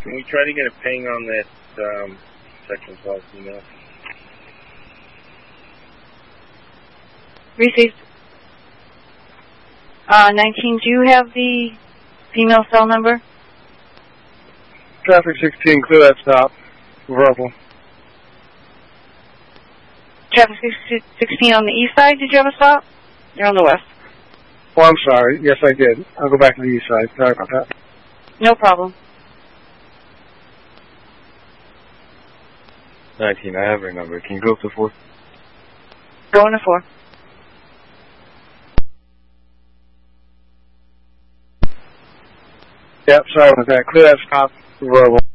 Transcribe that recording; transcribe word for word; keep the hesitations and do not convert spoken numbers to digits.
Can we try to get a ping on that um, section twelve email? Received. Uh, nineteen, do you have the female cell number? Traffic sixteen, clear that stop. Verbal. Traffic sixteen on the east side, did you have a stop? You're on the west. Oh, I'm sorry. Yes, I did. I'll go back to the east side. Sorry about that. No problem. nineteen, I have her number. Can you go up to four? Going to four. Yep, sorry about that. Clear that stop. Verbal.